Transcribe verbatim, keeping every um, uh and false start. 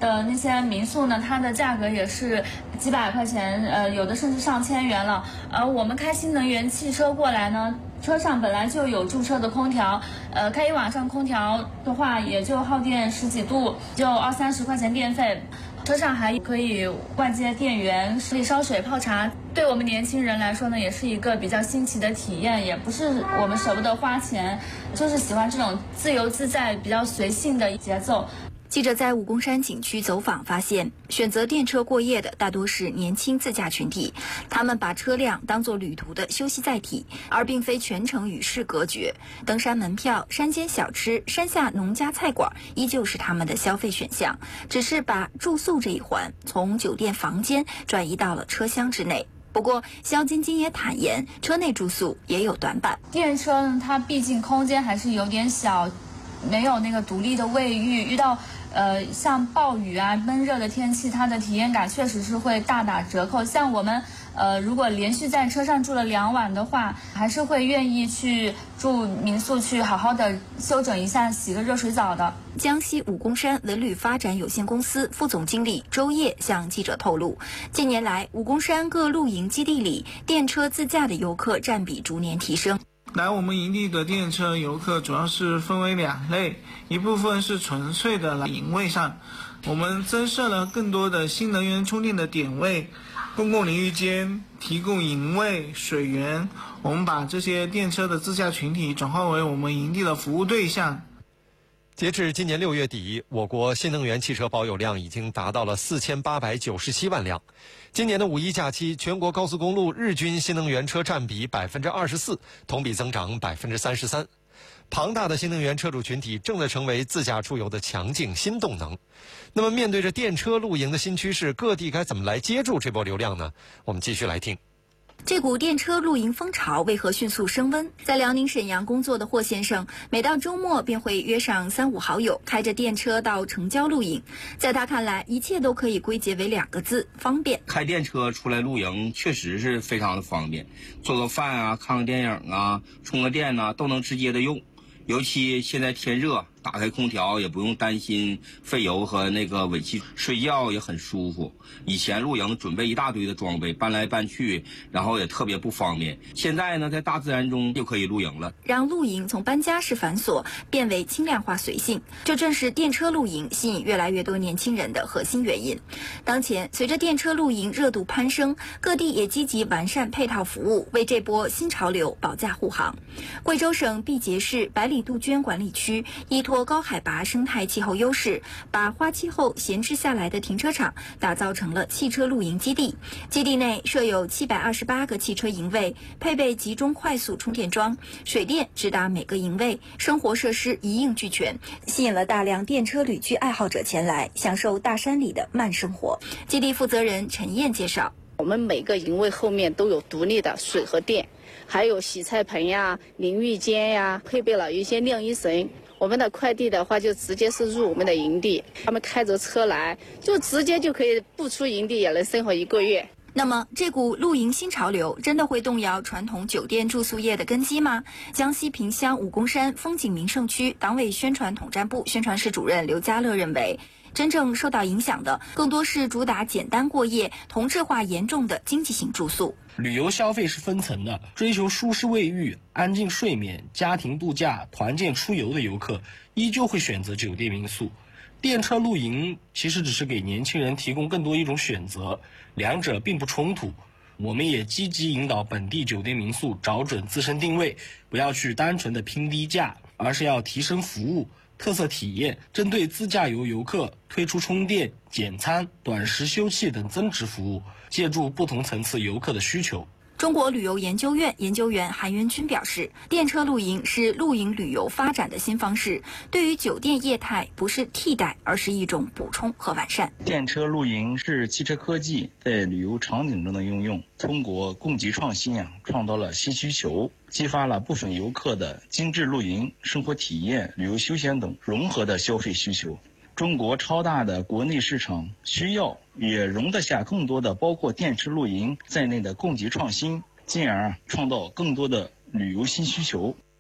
的那些民宿呢，它的价格也是几百块钱，呃，有的甚至上千元了。而我们开新能源汽车过来呢，车上本来就有驻车的空调，呃，开一晚上空调的话，也就耗电十几度，就二三十块钱电费。车上还可以外接电源，可以烧水泡茶。对我们年轻人来说呢，也是一个比较新奇的体验，也不是我们舍不得花钱，就是喜欢这种自由自在、比较随性的节奏。 记者在武功山景区走访发现，选择电车过夜的大多是年轻自驾群体，他们把车辆当作旅途的休息载体，而并非全程与世隔绝。登山门票、山间小吃、山下农家菜馆依旧是他们的消费选项，只是把住宿这一环从酒店房间转移到了车厢之内。不过，肖晶晶也坦言，车内住宿也有短板。 电车呢，它毕竟空间还是有点小，没有那个独立的卫浴，遇到呃，像暴雨啊、闷热的天气，它的体验感确实是会大打折扣。像我们，呃，如果连续在车上住了两晚的话，还是会愿意去住民宿，去好好的休整一下，洗个热水澡的。 江西武功山文旅发展有限公司副总经理周烨向记者透露，近年来武功山各露营基地里电车自驾的游客占比逐年提升。 来我们营地的电车游客主要是分为两类，一部分是纯粹的来营位上，我们增设了更多的新能源充电的点位，公共淋浴间，提供营位、水源，我们把这些电车的自驾群体转化为我们营地的服务对象。 截至今年六月底，我国新能源汽车保有量已经达到了四千八百九十七万辆。今年的五一假期，全国高速公路日均新能源车占比百分之二十四，同比增长百分之三十三。庞大的新能源车主群体正在成为自驾出游的强劲新动能。那么，面对着电车露营的新趋势，各地该怎么来接住这波流量呢？我们继续来听。 这股电车露营风潮为何迅速升温？在辽宁沈阳工作的霍先生，每到周末便会约上三五好友，开着电车到城郊露营。在他看来，一切都可以归结为两个字：方便。 开电车出来露营确实是非常的方便，做个饭啊，看个电影啊，充个电啊，都能直接的用。尤其现在天热，打开空调也不用担心费油和那个尾气，睡觉也很舒服。以前露营准备一大堆的装备，搬来搬去，然后也特别不方便。现在呢，在大自然中就可以露营了， 让露营从搬家式繁琐变为轻量化随性，这正是电车露营吸引越来越多年轻人的核心原因。当前，随着电车露营热度攀升，各地也积极完善配套服务，为这波新潮流保驾护航。贵州省毕节市百里杜鹃管理区依托高海拔生态气候优势，把花期后闲置下来的停车场打造成了汽车露营基地。基地内设有七百二十八个汽车营位，配备集中快速充电桩，水电直达每个营位，生活设施一应俱全，吸引了大量电车旅居爱好者前来享受大山里的慢生活。基地负责人陈燕介绍， 我们每个营位后面都有独立的水和电，还有洗菜盆呀、淋浴间呀，配备了一些晾衣绳。我们的快递的话，就直接是入我们的营地，他们开着车来，就直接就可以不出营地也能生活一个月。 那么，这股露营新潮流真的会动摇传统酒店住宿业的根基吗？江西萍乡武功山风景名胜区党委宣传统战部宣传室主任刘家乐认为，真正受到影响的更多是主打简单过夜、同质化严重的经济型住宿。 旅游消费是分层的，追求舒适卫浴、安静睡眠、家庭度假、团建出游的游客依旧会选择酒店民宿。电车露营其实只是给年轻人提供更多一种选择，两者并不冲突。我们也积极引导本地酒店民宿找准自身定位，不要去单纯的拼低价，而是要提升服务、特色体验，针对自驾游游客推出充电、简餐、短时休憩等增值服务，借助不同层次游客的需求。 中国旅游研究院研究员韩元军表示，电车露营是露营旅游发展的新方式，对于酒店业态不是替代，而是一种补充和完善。 电车露营是汽车科技在旅游场景中的应用，通过供给创新啊，创造了新需求，激发了部分游客的精致露营、生活体验、旅游休闲等融合的消费需求。中国超大的国内市场需要也容得下更多的包括电车露营在内的供给创新，进而创造更多的旅游新需求。